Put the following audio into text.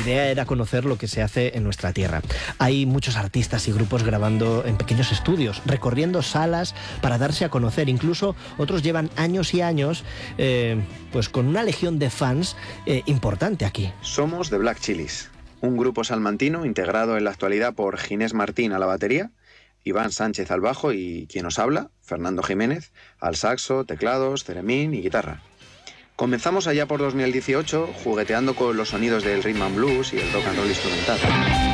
idea era conocer lo que se hace en nuestra tierra. Hay muchos artistas y grupos grabando en pequeños estudios, recorriendo salas para darse a conocer. Incluso otros llevan años y años pues con una legión de fans importante aquí. Somos The Black Chillies, un grupo salmantino integrado en la actualidad por Ginés Martín a la batería, Iván Sánchez al bajo y quien os habla, Fernando Jiménez, al saxo, teclados, ceremín y guitarra. Comenzamos allá por 2018 jugueteando con los sonidos del rhythm and blues y el rock and roll instrumental.